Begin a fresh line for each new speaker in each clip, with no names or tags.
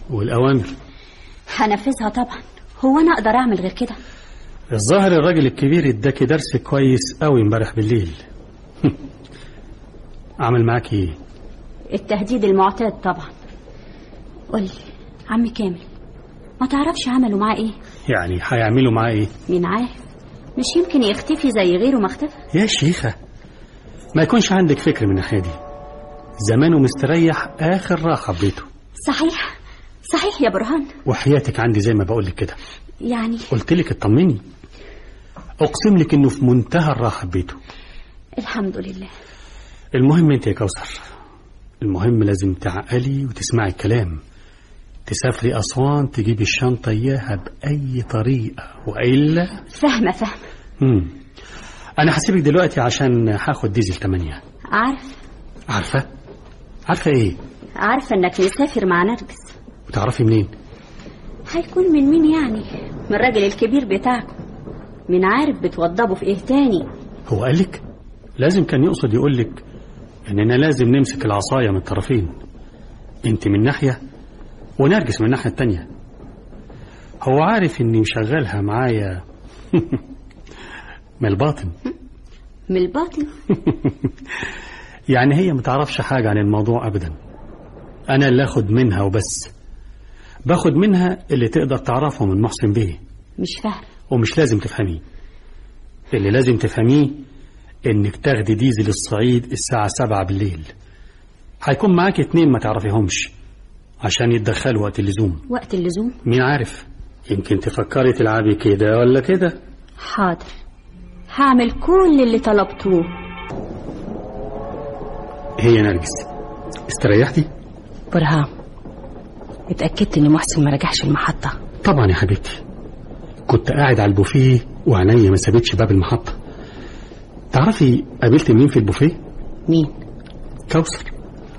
والأوامر
هنفذها طبعا. هو أنا أقدر أعمل غير كده؟
الظاهر الراجل الكبير اداكي درس كويس قوي امبارح بالليل. عمل معاكي ايه؟
التهديد المعتاد طبعا. قولي عمي كامل، ما تعرفش عملوا معاه ايه؟
يعني هيعملوا معاه ايه؟
مين عارف، مش يمكن يختفي زي غيره ما اختفى.
يا شيخة ما يكونش عندك فكر من الناحية دي. زمانه مستريح آخر راحة في بيته.
صحيح يا برهان.
وحياتك عندي زي ما بقولك كده.
يعني
قلت لك اطمني، اقسم لك انه في منتهى الراحة في بيته.
الحمد لله.
المهم انت يا كوثر، المهم لازم تعقلي وتسمعي الكلام. تسافري أسوان تجيبي الشنطة إياها بأي طريقة، وإلا
فاهمة.
أنا هسيبك دلوقتي عشان هاخد ديزل 8. عارفة إيه؟
عارفة إنك مسافر مع نرجس.
وتعرفي منين؟
هيكون من مين يعني؟ من الراجل الكبير بتاعكم. من عارف بتوضبوا في إيه تاني؟
هو قالك؟ لازم كان يقصد يقولك إننا لازم نمسك العصاية من الطرفين، أنت من ناحية ونرجس من الناحية التانية. هو عارف إني مشغلها معايا من الباطن. يعني هي متعرفش حاجة عن الموضوع أبدا. أنا اللي أخد منها وبس. باخد منها اللي تقدر تعرفه من محسن بيه.
مش فاهم.
ومش لازم تفهميه. اللي لازم تفهميه إنك تاخدي ديزل الصعيد الساعة 7 بالليل. هيكون معاك 2 ما تعرفيهمش عشان يتدخلوا وقت اللزوم.
وقت اللزوم؟
مين عارف، يمكن تفكري تلعبي كده ولا كده.
حاضر، هعمل كل اللي طلبتوه.
هي نرجس استريحتي؟
برهام، اتأكدت ان محسن ما رجعش المحطة؟
طبعا يا حبيبتي، كنت قاعد على البوفيه وعينيا ما سابتش باب المحطة. تعرفي قابلت مين في البوفيه؟
مين؟
كوثر.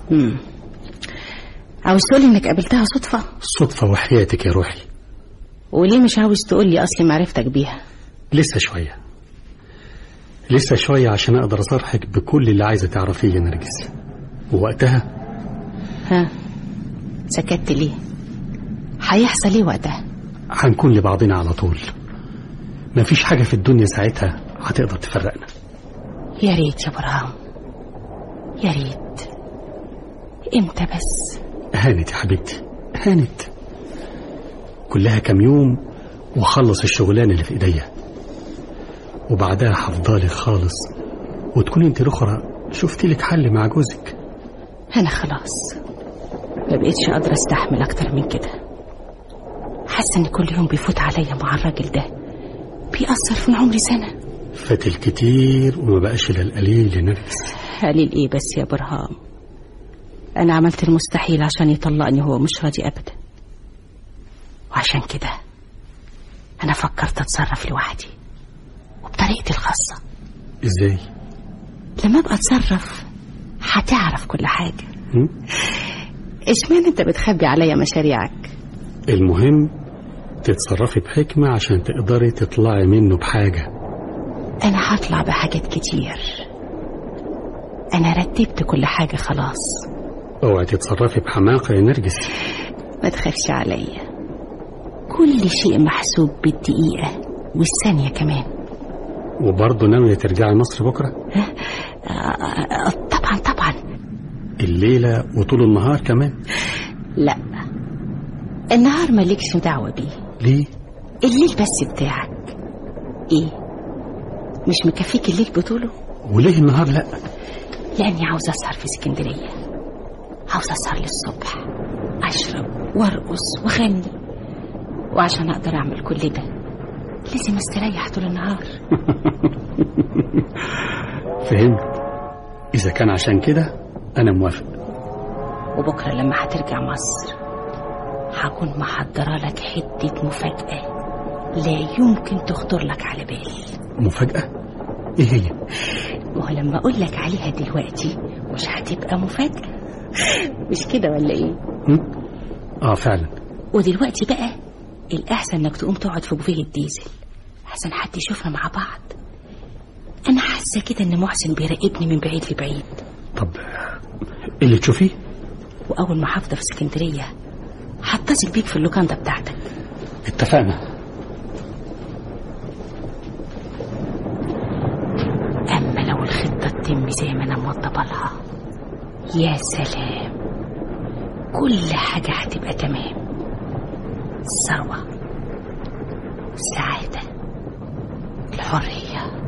عاوز تقولي انك قابلتها صدفة؟
صدفة وحياتك يا روحي.
وليه مش عاوز تقولي اصل معرفتك بيها؟
لسه شوية عشان اقدر اصارحك بكل اللي عايزة تعرفيه يا نرجس. ووقتها
سكت ليه؟ هيحصل ايه وقتها؟
هنكون لبعضنا على طول. مفيش حاجة في الدنيا ساعتها هتقدر تفرقنا.
يا ريت يا برهام، يا ريت. امتى بس؟
هانت يا حبيبتي، هانت. كلها كام يوم وخلص الشغلانة اللي في ايديا، وبعدها هفضلك خالص وتكون انت الاخرى شفتي لك حل مع جوزك.
انا خلاص ما بقيتش قادرة استحمل اكتر من كده. حاسة ان كل يوم بيفوت عليا مع الراجل ده بيأثر في عمري سنة.
فات الكتير وما بقاش الا القليل يا نرجس.
قليل ايه بس يا برهام؟ انا عملت المستحيل عشان يطلقني، هو مش راضي ابدا. وعشان كده انا فكرت اتصرف لوحدي وبطريقتي الخاصة.
ازاي؟
لما ابقى اتصرف هتعرف كل حاجة. اشمعنى انت بتخبي عليا مشاريعك؟
المهم تتصرفي بحكمة عشان تقدري تطلعي منه بحاجة.
انا هطلع بحاجات كتير. انا رتبت كل حاجة خلاص.
اوعي تتصرفي بحماقة يا نرجس.
ما تخافش عليا، كل شيء محسوب بالدقيقة والثانية كمان.
وبرضه ناوية ترجعي مصر بكرة؟
طبعا.
الليلة وطول النهار كمان؟
لا، النهار مالكش دعوة بيه.
ليه؟
الليل بس بتاعك. ايه، مش مكفيك الليل بطوله؟
وليه النهار لا؟
لاني عاوز اسهر في اسكندرية، عاوز اسهر للصبح، اشرب وارقص واغني. وعشان اقدر اعمل كل ده لازم استريح طول النهار.
فهمت. اذا كان عشان كده انا موافق.
وبكرة لما هترجع مصر هكون محضرة لك حتة مفاجأة لا يمكن تخطر لك على بال.
مفاجأة؟ ايه هي؟
ولما اقول لك عليها دلوقتي مش هتبقى مفاجأة، مش كده ولا ايه؟
فعلا.
ودلوقتي بقى الأحسن انك تقوم تقعد في بوفيه الديزل احسن حد يشوفنا مع بعض. انا حاسه كده ان محسن بيراقبني من بعيد لبعيد.
طب اللي تشوفيه.
واول ما هفضل في اسكندريه هتصل بيك في اللوكاندا بتاعتك.
اتفقنا.
اما لو الخطة تتم زي ما انا موضبة لها، يا سلام، كل حاجة هتبقى تمام. الثروة، السعادة، الحرية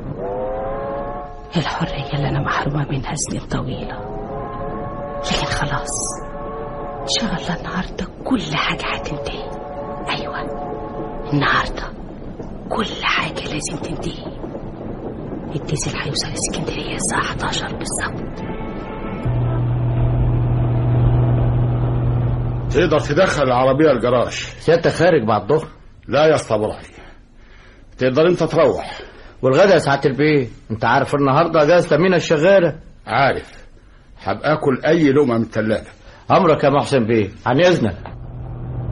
اللي انا محرومة منها سنين طويلة. لكن خلاص ان شاء الله النهاردة كل حاجة هتنتهي. ايوه النهاردة كل حاجة لازم تنتهي. الديزل هيوصل اسكندرية الساعة 11 بالظبط.
تقدر تدخل العربية الجراج.
سيادتك خارج بعد الظهر؟
لا يا اسطى ابراهيم، تقدر انت تروح.
والغدا يا سعادة البيه، انت عارف النهارده اجازة تأمين الشغالة.
عارف، هبقى اكل اي لقمة من التلاجة.
امرك يا محسن بيه، عن اذنك.